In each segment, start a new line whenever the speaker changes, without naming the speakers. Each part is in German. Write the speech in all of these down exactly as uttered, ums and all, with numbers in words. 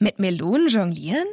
Mit Melonen jonglieren?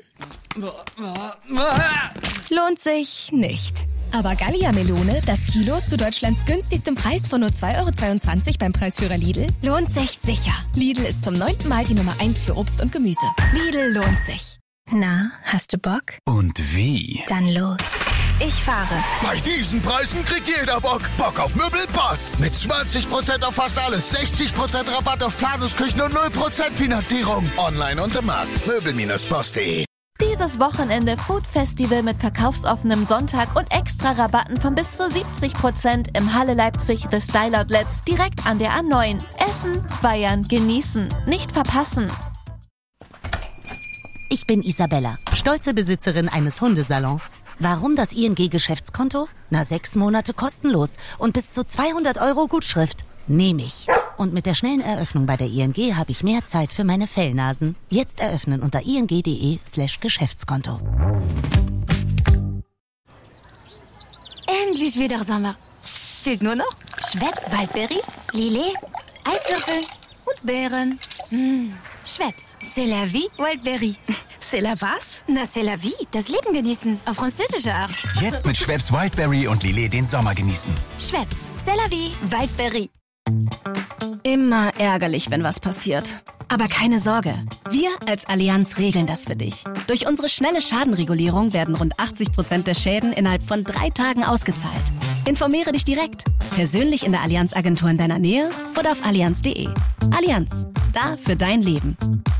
Lohnt sich nicht. Aber Gallia-Melone, das Kilo zu Deutschlands günstigstem Preis von nur zwei Euro zweiundzwanzig beim Preisführer Lidl, lohnt sich sicher. Lidl ist zum neunten Mal die Nummer eins für Obst und Gemüse. Lidl lohnt sich. Na, hast du Bock?
Und wie?
Dann los. Ich fahre.
Bei diesen Preisen kriegt jeder Bock. Bock auf Möbelpass. Mit zwanzig Prozent auf fast alles, sechzig Prozent Rabatt auf Planungsküchen und null Prozent Finanzierung. Online und im Markt. Möbel Bindestrich boss punkt de.
Dieses Wochenende Food Festival mit verkaufsoffenem Sonntag und extra Rabatten von bis zu siebzig Prozent im Halle Leipzig The Style Outlets direkt an der A neun. Essen, feiern, genießen. Nicht verpassen.
Ich bin Isabella, stolze Besitzerin eines Hundesalons. Warum das I N G-Geschäftskonto? Na, sechs Monate kostenlos und bis zu zweihundert Euro Gutschrift. Nehme ich. Und mit der schnellen Eröffnung bei der I N G habe ich mehr Zeit für meine Fellnasen. Jetzt eröffnen unter ing.de slash Geschäftskonto.
Endlich wieder Sommer. Fehlt nur noch Schweppes Waldberry, Lillet, Eiswürfel und Beeren. Mmh. Schweppes, c'est la vie, Wildberry.
C'est la was?
Na, c'est la vie, das Leben genießen, auf französische Art.
Jetzt mit Schweppes Wildberry und Lillet den Sommer genießen.
Schweppes, c'est la vie, Wildberry.
Immer ärgerlich, wenn was passiert. Aber keine Sorge, wir als Allianz regeln das für dich. Durch unsere schnelle Schadenregulierung werden rund achtzig Prozent der Schäden innerhalb von drei Tagen ausgezahlt. Informiere dich direkt, persönlich in der Allianz-Agentur in deiner Nähe oder auf allianz punkt de. Allianz, da für dein Leben.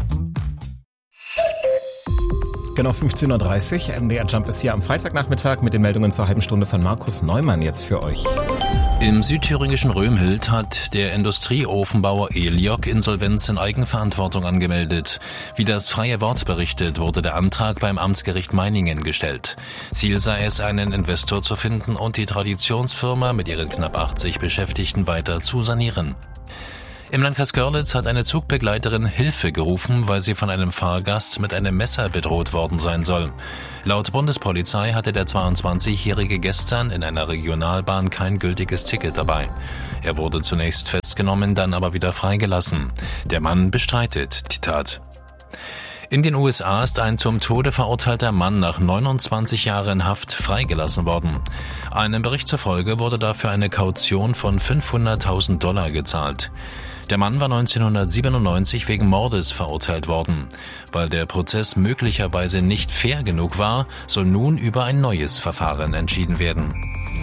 Genau fünfzehn Uhr dreißig, M D R Jump ist hier am Freitagnachmittag mit den Meldungen zur halben Stunde von Markus Neumann jetzt für euch.
Im südthüringischen Römhild hat der Industrieofenbauer Eliok Insolvenz in Eigenverantwortung angemeldet. Wie das Freie Wort berichtet, wurde der Antrag beim Amtsgericht Meiningen gestellt. Ziel sei es, einen Investor zu finden und die Traditionsfirma mit ihren knapp achtzig Beschäftigten weiter zu sanieren. Im Landkreis Görlitz hat eine Zugbegleiterin Hilfe gerufen, weil sie von einem Fahrgast mit einem Messer bedroht worden sein soll. Laut Bundespolizei hatte der zweiundzwanzigjährige gestern in einer Regionalbahn kein gültiges Ticket dabei. Er wurde zunächst festgenommen, dann aber wieder freigelassen. Der Mann bestreitet die Tat. In den U S A ist ein zum Tode verurteilter Mann nach neunundzwanzig Jahren Haft freigelassen worden. Einem Bericht zufolge wurde dafür eine Kaution von fünfhunderttausend Dollar gezahlt. Der Mann war neunzehnhundertsiebenundneunzig wegen Mordes verurteilt worden. Weil der Prozess möglicherweise nicht fair genug war, soll nun über ein neues Verfahren entschieden werden.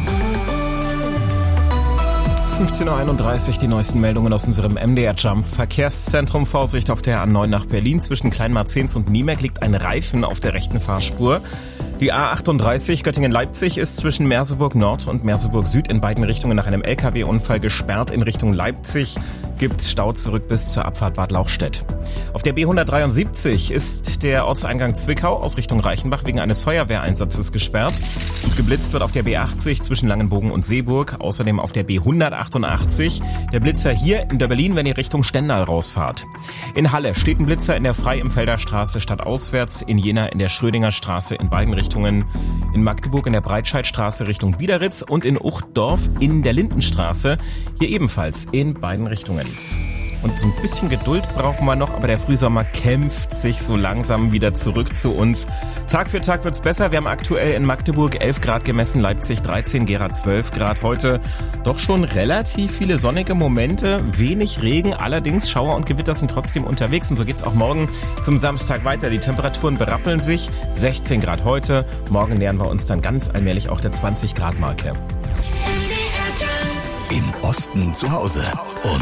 fünfzehn Uhr einunddreißig, die neuesten Meldungen aus unserem M D R Jump. Verkehrszentrum, Vorsicht auf der A neun nach Berlin. Zwischen Kleinmarzens und Niemerk liegt ein Reifen auf der rechten Fahrspur. Die A achtunddreißig Göttingen-Leipzig ist zwischen Merseburg Nord und Merseburg Süd in beiden Richtungen nach einem L K W-Unfall gesperrt. In Richtung Leipzig gibt's Stau zurück bis zur Abfahrt Bad Lauchstädt. Auf der B hundertdreiundsiebzig ist der Ortseingang Zwickau aus Richtung Reichenbach wegen eines Feuerwehreinsatzes gesperrt. Und geblitzt wird auf der B achtzig zwischen Langenbogen und Seeburg. Außerdem auf der B hundertachtundachtzig. Der Blitzer hier in der Berlin, wenn ihr Richtung Stendal rausfahrt. In Halle steht ein Blitzer in der Frei-Im-Felder Straße stadtauswärts. In Jena in der Schrödinger Straße in beiden Richtungen. In Magdeburg in der Breitscheidstraße Richtung Biederitz und in Uchtdorf in der Lindenstraße, hier ebenfalls in beiden Richtungen. Und so ein bisschen Geduld brauchen wir noch, aber der Frühsommer kämpft sich so langsam wieder zurück zu uns. Tag für Tag wird's besser. Wir haben aktuell in Magdeburg elf Grad gemessen, Leipzig dreizehn, Gera zwölf Grad. Heute doch schon relativ viele sonnige Momente, wenig Regen, allerdings Schauer und Gewitter sind trotzdem unterwegs. Und so geht's auch morgen zum Samstag weiter. Die Temperaturen berappeln sich, sechzehn Grad heute. Morgen nähern wir uns dann ganz allmählich auch der zwanzig Grad Marke.
Im Osten zu Hause und